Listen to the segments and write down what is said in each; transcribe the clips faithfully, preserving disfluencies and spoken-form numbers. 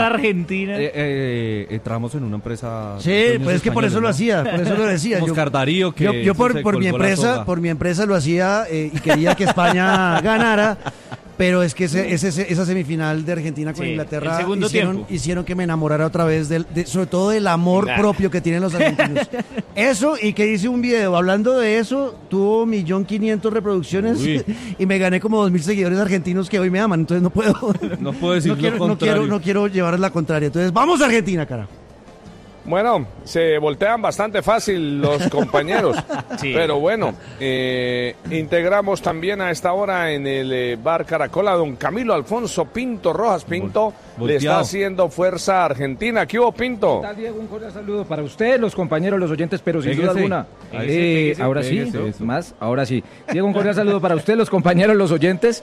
Argentina. Eh, eh, eh, trabajamos en una empresa. Sí, pues es que por eso lo hacía, por eso lo decía. Yo, Oscar Darío, que yo, yo por, por mi empresa, por mi empresa lo hacía eh, y quería que España ganara. Pero es que ese, ese, esa semifinal de Argentina con sí, Inglaterra hicieron, hicieron que me enamorara otra vez, del, de, sobre todo del amor nah. propio que tienen los argentinos. Eso, y que hice un video hablando de eso, tuvo un millón quinientos reproducciones y me gané como dos mil seguidores argentinos que hoy me aman, entonces no puedo... No puedo decir no quiero, lo no quiero, no quiero llevar la contraria, entonces ¡vamos a Argentina, carajo! Bueno, se voltean bastante fácil los compañeros, sí. Pero bueno, eh, integramos también a esta hora en el eh, Bar Caracol a don Camilo Alfonso Pinto Rojas. Pinto Vol- le está haciendo fuerza a Argentina. ¿Qué hubo, Pinto? ¿Qué tal, Diego? Un cordial saludo para usted, los compañeros, los oyentes, pero sin Pégese. duda alguna. Ahí Eh, sí, pégese, ahora pégese, sí, más, ahora sí. Diego, un cordial saludo para usted, los compañeros, los oyentes.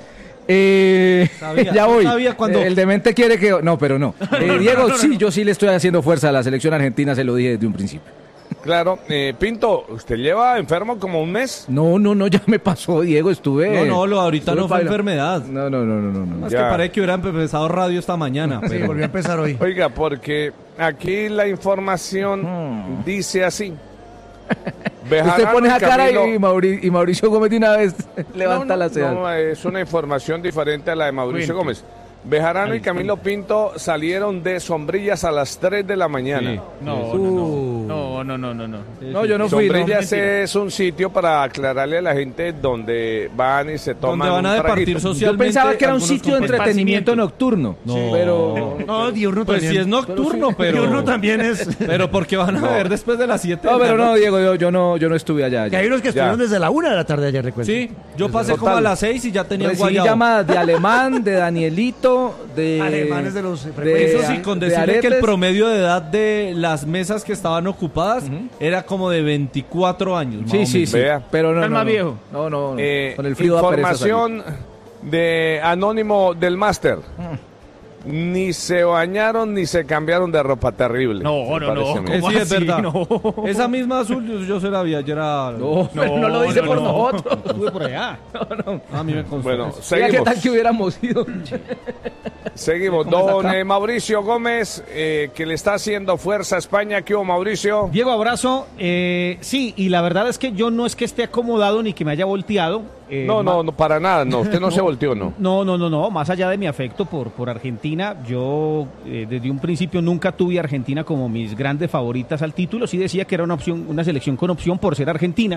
Eh, sabía, ya voy. Sabía cuando... eh, el demente quiere que... No, pero no. Eh, no, no Diego, no, no, no, sí, no. yo sí le estoy haciendo fuerza a la selección argentina, se lo dije desde un principio. Claro, eh, Pinto, ¿usted lleva enfermo como un mes? No, no, no, ya me pasó, Diego, estuve... No, no, lo ahorita estuve no fue baila. enfermedad. No, no, no, no, no. no. Es que parece que hubiera empezado radio esta mañana. Sí, pero... volvió a empezar hoy. Oiga, porque aquí la información hmm. dice así. Usted pone esa cara y, Mauricio, y Mauricio Gómez de una vez levanta no, no, la ceja. No, es una información diferente a la de Mauricio Cuente. Gómez. Bejarano y Camilo Pinto salieron de Sombrillas a las tres de la mañana. Sí. No, uh. no, no, no, no, no, no. No, yo no fui. Sombrillas no, es un sitio para aclararle a la gente donde van y se toman donde van a departir socialmente. Yo pensaba que era un sitio de entretenimiento nocturno. No, sí, pero no, diurno pues también. sí es nocturno, pero, pero diurno también es. Pero porque van a no. ver después de las siete. No, pero no, Diego, yo, yo no, yo no estuve allá. Que hay unos que estuvieron desde la una de la tarde ayer, recuerdo. Sí, yo pasé Total. como a las seis y ya tenía Recibí guayabo. llamadas de Alemán, de Danielito, de alemanes de los de, eso sí, con decirle que el promedio de edad de las mesas que estaban ocupadas uh-huh. era como de veinticuatro años. Sí, sí, sí. Vea. Pero no, el no, más no. viejo. No, no, no. Eh, con el frío información de Anónimo del Máster. Uh. Ni se bañaron ni se cambiaron de ropa, terrible. No, no, no. Eh, sí, es verdad. No. Esa misma azul yo, yo se la vi ayer a... No, no, no lo dice no, por no. nosotros. Estuve por allá. No, no. A mí me consta. Bueno, seguimos. ¿Qué tal que hubiéramos ido? Seguimos. Don eh, Mauricio Gómez, eh, que le está haciendo fuerza a España. ¿Qué hubo, Mauricio? Diego, abrazo. Eh, sí, y la verdad es que yo no es que esté acomodado ni que me haya volteado. Eh, no, no, no, para nada. No, usted no, no se volteó, ¿no? No, no, no, no. Más allá de mi afecto por, por Argentina, yo eh, desde un principio nunca tuve a Argentina como mis grandes favoritas al título. Sí decía que era una opción, una selección con opción por ser Argentina.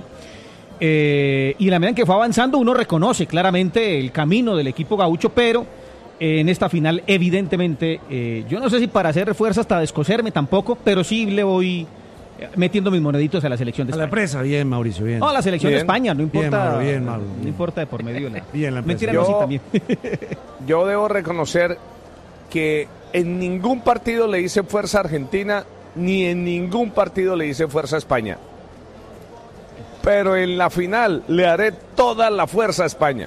Eh, y la medida en que fue avanzando, uno reconoce claramente el camino del equipo gaucho, pero eh, en esta final, evidentemente, eh, yo no sé si para hacer fuerza hasta descoserme tampoco, pero sí le voy metiendo mis moneditos a la selección de España. A la presa, bien, Mauricio, bien. No, a la selección bien. de España, no importa. Bien, Mauro, bien, Mauro. No importa de por medio de la. Bien, la Mentira, yo, no, sí, también. Yo debo reconocer que en ningún partido le hice fuerza a Argentina, ni en ningún partido le hice fuerza a España. Pero en la final le haré toda la fuerza a España.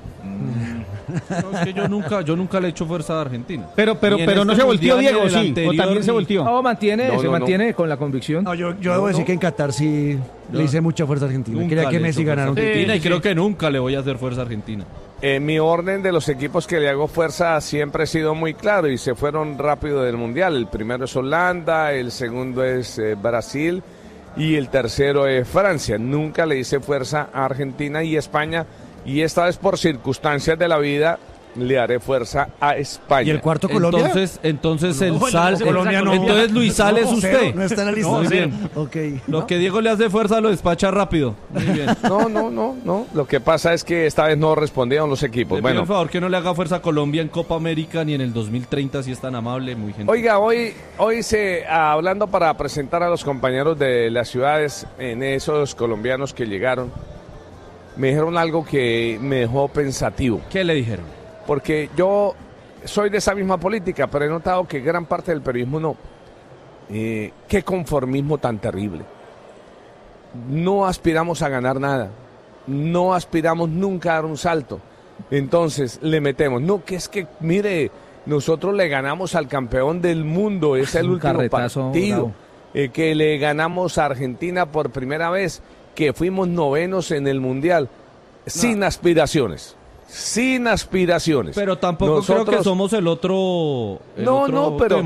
No, es que yo nunca, yo nunca le he hecho fuerza a Argentina. Pero, pero, pero este no se volteó, Diego, sí. Anterior, O también ni... se volteó. No, mantiene, no, se no, mantiene no. con la convicción. No, yo, yo debo no, decir no. que en Qatar sí Yo, le hice mucha fuerza a Argentina. Quería que Messi ganara un título. Sí, Y sí, creo sí. que nunca le voy a hacer fuerza a Argentina. Eh, mi orden de los equipos que le hago fuerza siempre ha sido muy claro y se fueron rápido del Mundial. El primero es Holanda, el segundo es eh, Brasil y el tercero es Francia. Nunca le hice fuerza a Argentina y España, y esta vez por circunstancias de la vida le haré fuerza a España. ¿Y el cuarto Colombia? Entonces, entonces el No, Sal, no, Colombia no. entonces Luis Sal es No, usted. cero, no está en la lista. Muy bien. Okay. Lo ¿No? que Diego le hace fuerza lo despacha rápido. Muy bien. No, no, no, no. Lo que pasa es que esta vez no respondieron los equipos. Le pido Bueno, por favor que no le haga fuerza a Colombia en Copa América ni en el dos mil treinta, si es tan amable, muy gentil. oiga, hoy, hoy se hablando para presentar a los compañeros de las ciudades, en esos colombianos que llegaron, me dijeron algo que me dejó pensativo. ¿Qué le dijeron? Porque yo soy de esa misma política, pero he notado que gran parte del periodismo no. Eh, qué conformismo tan terrible. No aspiramos a ganar nada. No aspiramos nunca a dar un salto. Entonces le metemos. No, que es que, mire, nosotros le ganamos al campeón del mundo. Es el Un último carretazo partido. bravo. Eh, que le ganamos a Argentina por primera vez. Que fuimos novenos en el Mundial. Sin aspiraciones. Sin aspiraciones. Pero tampoco Nosotros... creo que somos el otro... El no, otro no, pero... tema.